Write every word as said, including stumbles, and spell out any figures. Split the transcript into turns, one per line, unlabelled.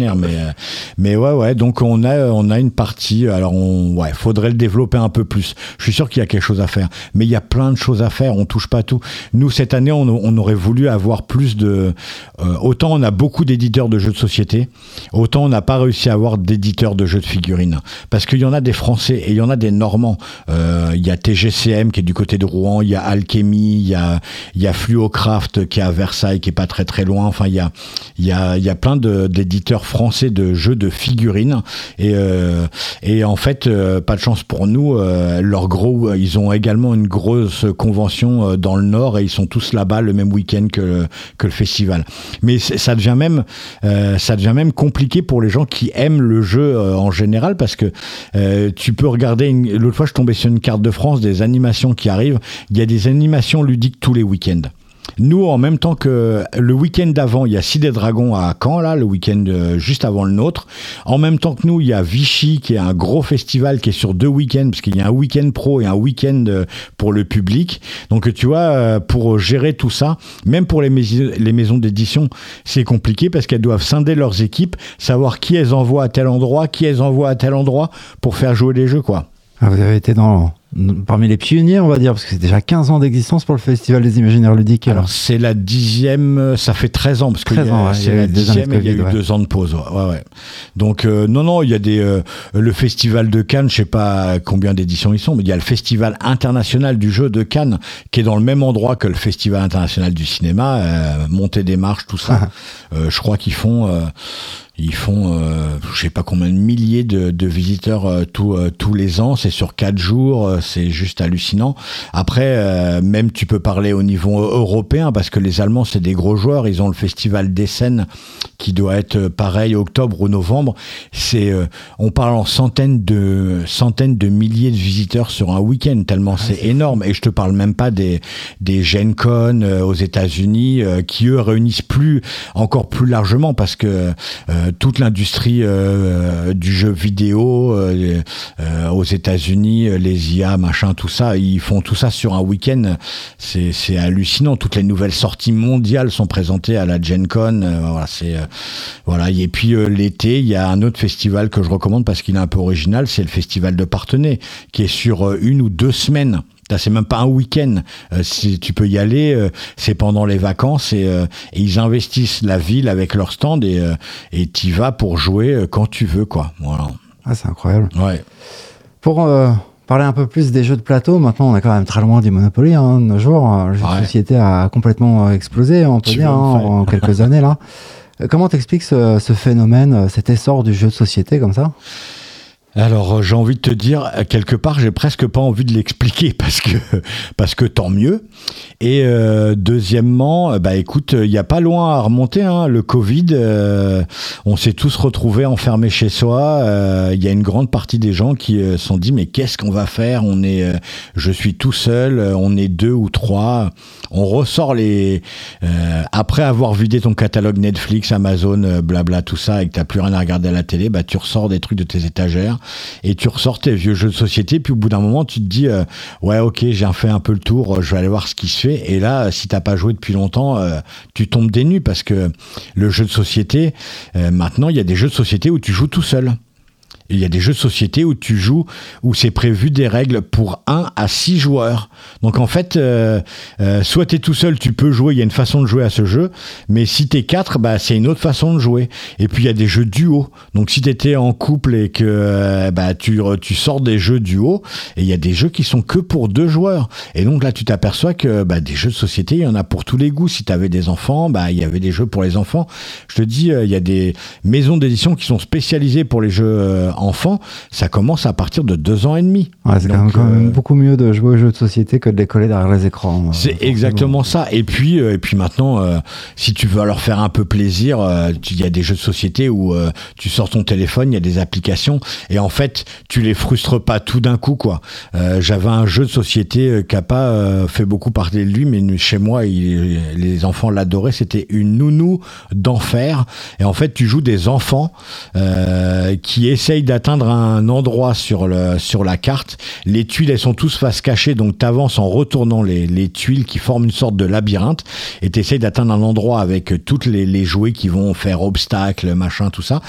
imaginaire, mais euh, mais ouais ouais. Donc on a on a une partie. Alors on ouais, faudrait le développer un peu plus. Je suis sûr qu'il y a quelque chose à faire, mais il y a plein de choses à faire. On touche pas tout. Nous cette année, on, on aurait voulu avoir plus de. Euh, autant on a beaucoup d'éditeurs de jeux de société, autant on n'a pas réussi à avoir d'éditeurs de jeux de figurines, parce qu'il y en a des Français et il y en a des Normands. Euh, Il y a T G C M qui est du côté de Rouen, il y a Alchemy, il y a il y a Fluocraft qui est à Versailles, qui est pas très très loin. Enfin, il y a il y a il y a plein de d'éditeurs français de jeux de figurines et euh, et en fait euh, pas de chance pour nous. Euh, leur gros, ils ont également une grosse convention dans le Nord et ils sont tous là-bas le même week-end que que le festival. Mais ça devient même euh, ça devient même compliqué pour les gens qui aiment le jeu euh, en général, parce que euh, tu peux regarder une... l'autre fois je tombais sur une carte de France des animations qui arrivent. Il y a des animations ludiques tous les week-ends. Nous, en même temps que le week-end d'avant, il y a Cid et Dragons à Caen, là, le week-end euh, juste avant le nôtre. En même temps que nous, il y a Vichy, qui est un gros festival qui est sur deux week-ends, parce qu'il y a un week-end pro et un week-end euh, pour le public. Donc, tu vois, euh, pour gérer tout ça, même pour les, mais- les maisons d'édition, c'est compliqué parce qu'elles doivent scinder leurs équipes, savoir qui elles envoient à tel endroit, qui elles envoient à tel endroit pour faire jouer les jeux, quoi.
Ah, vous avez été dans, parmi les pionniers, on va dire, parce que c'est déjà quinze ans d'existence pour le Festival des Imaginaires Ludiques.
Alors, c'est la dixième, ça fait treize ans, parce que
treize ans, ouais,
c'est la dixième et il y a eu
ouais.
deux ans de pause. Ouais, ouais, ouais. Donc, euh, non, non, il y a des, euh, le Festival de Cannes, je sais pas combien d'éditions ils sont, mais il y a le Festival international du jeu de Cannes, qui est dans le même endroit que le Festival international du cinéma, euh, montée des marches, tout ça. euh, je crois qu'ils font, euh, Ils font, euh, je sais pas combien de milliers de, de visiteurs euh, tous euh, tous les ans. C'est sur quatre jours, euh, c'est juste hallucinant. Après, euh, même tu peux parler au niveau européen, parce que les Allemands, c'est des gros joueurs. Ils ont le festival d'Essen qui doit être pareil octobre ou novembre. C'est, euh, on parle en centaines de centaines de milliers de visiteurs sur un week-end, tellement
Ah,
c'est,
c'est
énorme. Et je te parle même pas des des Gen Con euh, aux États-Unis euh, qui eux réunissent plus encore plus largement, parce que euh, toute l'industrie euh, du jeu vidéo euh, euh, aux États-Unis, les I A, machin, tout ça, ils font tout ça sur un week-end. C'est, c'est hallucinant. Toutes les nouvelles sorties mondiales sont présentées à la Gen Con. Euh, voilà, c'est euh, voilà. Et puis euh, l'été, il y a un autre festival que je recommande parce qu'il est un peu original. C'est le festival de Parthenay, qui est sur euh, une ou deux semaines. C'est même pas un week-end. Euh, si tu peux y aller, euh, c'est pendant les vacances et, euh, et ils investissent la ville avec leur stand et euh, et t'y vas pour jouer euh, quand tu veux, quoi. Voilà.
Ah, c'est incroyable.
Ouais.
Pour euh, parler un peu plus des jeux de plateau, maintenant on est quand même très loin du Monopoly, hein, de nos jours. Le jeu
Ouais.
de société a complètement explosé, on peut
Tu
dire,
veux me
hein,
faire-
en quelques années là. Euh, Comment t'expliques ce, ce phénomène, cet essor du jeu de société comme ça?
Alors euh, j'ai envie de te dire, euh, quelque part j'ai presque pas envie de l'expliquer parce que parce que tant mieux. Et euh, deuxièmement, euh, bah écoute, il y a pas loin à remonter, hein, le Covid, euh, on s'est tous retrouvés enfermés chez soi. Il euh, y a une grande partie des gens qui se euh, sont dit mais qu'est-ce qu'on va faire? On est, euh, je suis tout seul, euh, on est deux ou trois. On ressort les euh, après avoir vidé ton catalogue Netflix, Amazon, euh, blabla, tout ça, et que t'as plus rien à regarder à la télé, bah tu ressors des trucs de tes étagères. Et tu ressors tes vieux jeux de société, puis au bout d'un moment, tu te dis euh, ouais, ok, j'ai fait un peu le tour, euh, je vais aller voir ce qui se fait. Et là, si t'as pas joué depuis longtemps, euh, tu tombes des nues, parce que le jeu de société, euh, maintenant, il y a des jeux de société où tu joues tout seul. Il y a des jeux de société où tu joues, où c'est prévu des règles pour un à six joueurs. Donc en fait, euh, euh, soit t'es tout seul, tu peux jouer, il y a une façon de jouer à ce jeu, mais si t'es quatre, bah, c'est une autre façon de jouer. Et puis il y a des jeux duo. Donc si t'étais en couple et que euh, bah, tu, tu sors des jeux duo, et il y a des jeux qui sont que pour deux joueurs. Et donc là, tu t'aperçois que bah, des jeux de société, il y en a pour tous les goûts. Si t'avais des enfants, bah, il y avait des jeux pour les enfants. Je te dis, euh, il y a des maisons d'édition qui sont spécialisées pour les jeux euh, enfants. Ça commence à partir de deux ans et demi.
Ouais, c'est quand même,
Donc,
quand même
euh,
beaucoup mieux de jouer aux jeux de société que de les coller derrière les écrans. euh,
C'est
forcément.
exactement ça. Et puis, euh, et puis maintenant, euh, si tu veux leur faire un peu plaisir, euh, tu- il y a des jeux de société où euh, tu sors ton téléphone, il y a des applications, et en fait, tu les frustres pas tout d'un coup, quoi. Euh, j'avais un jeu de société euh, qui a pas euh, fait beaucoup parler de lui, mais chez moi, il, les enfants l'adoraient. C'était une nounou d'enfer. Et en fait, tu joues des enfants euh, qui essayent d'atteindre un endroit sur le sur la carte. Les tuiles, elles sont tous face cachée, donc tu avances en retournant les, les tuiles qui forment une sorte de labyrinthe, et tu essayes d'atteindre un endroit avec toutes les, les jouets qui vont faire obstacle, machin, tout ça.